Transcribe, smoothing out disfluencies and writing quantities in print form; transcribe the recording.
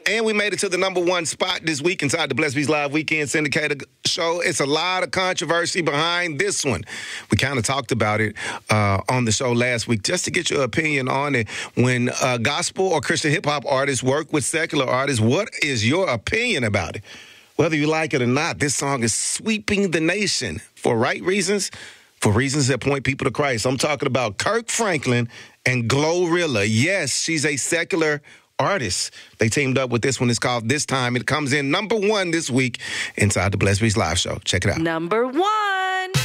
And we made it to the number one spot this week inside the Blessed Beats Live Weekend Syndicated show. It's a lot of controversy behind this one. We kind of talked about it on the show last week. Just to get your opinion on it, when gospel or Christian hip-hop artists work with secular artists, what is your opinion about it? Whether you like it or not, this song is sweeping the nation for right reasons, for reasons that point people to Christ. I'm talking about Kirk Franklin and Glorilla. Yes, she's a secular artist. They teamed up with this one. It's called This Time. It comes in number one this week inside the Blessed Beats Live show. Check it out. Number one.